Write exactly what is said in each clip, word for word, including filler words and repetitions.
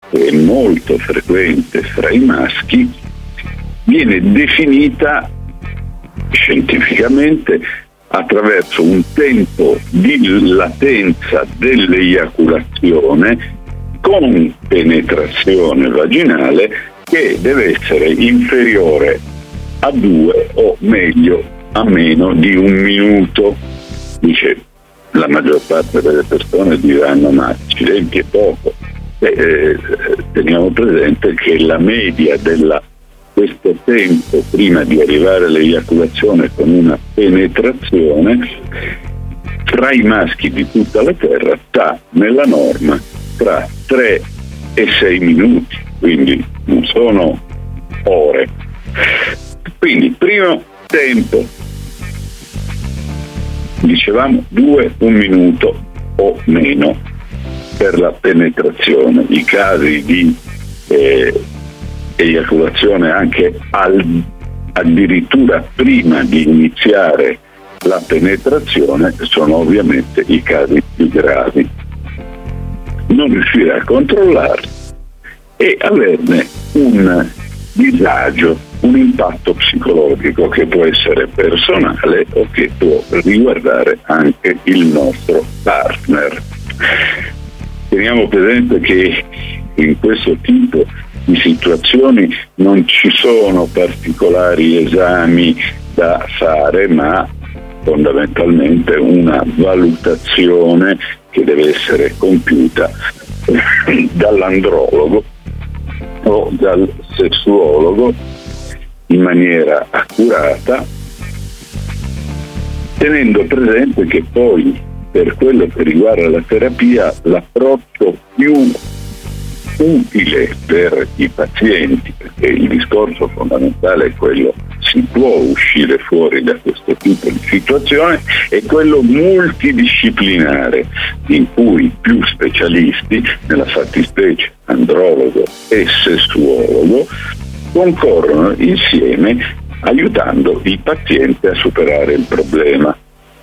che è molto frequente fra i maschi, viene definita scientificamente attraverso un tempo di latenza dell'eiaculazione con penetrazione vaginale che deve essere inferiore a due o meglio a meno di un minuto. Dice, la maggior parte delle persone diranno ma accidenti è poco. Eh, teniamo presente che la media della questo tempo prima di arrivare all'eiaculazione con una penetrazione tra i maschi di tutta la Terra sta nella norma tra tre e sei minuti, quindi non sono ore. Quindi primo tempo, dicevamo due, un minuto o meno per la penetrazione. I casi di eh, eiaculazione anche al, addirittura prima di iniziare la penetrazione sono ovviamente i casi più gravi. Non riuscire a controllarli e averne un disagio, un impatto psicologico che può essere personale o che può riguardare anche il nostro partner. Teniamo presente che in questo tipo di situazioni non ci sono particolari esami da fare, ma fondamentalmente una valutazione che deve essere compiuta dall'andrologo o dal sessuologo in maniera accurata, tenendo presente che poi per quello che riguarda la terapia l'approccio più utile per i pazienti, perché il discorso fondamentale è quello, si può uscire fuori da questo tipo di situazione, è quello multidisciplinare in cui più specialisti, nella fattispecie andrologo e sessuologo, concorrono insieme aiutando il paziente a superare il problema.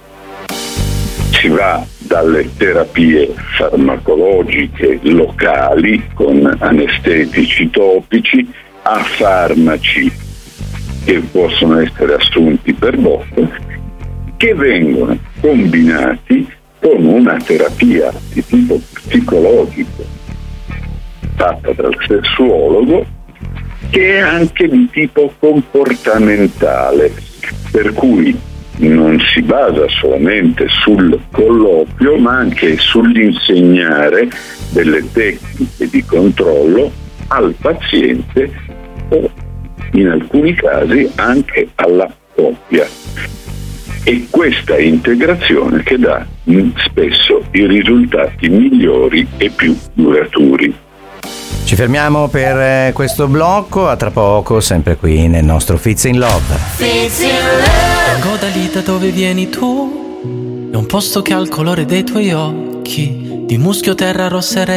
Si va dalle terapie farmacologiche locali con anestetici topici a farmaci che possono essere assunti per bocca, che vengono combinati con una terapia di tipo psicologico fatta dal sessuologo, che è anche di tipo comportamentale, per cui non si basa solamente sul colloquio, ma anche sull'insegnare delle tecniche di controllo al paziente o in alcuni casi anche alla coppia. È questa integrazione che dà spesso i risultati migliori e più duraturi. Ci fermiamo per questo blocco, a tra poco, sempre qui nel nostro Fits in Love. Fits in Love. Vengo da lì da dove vieni tu, è un posto che ha il colore dei tuoi occhi, di muschio, terra rossa e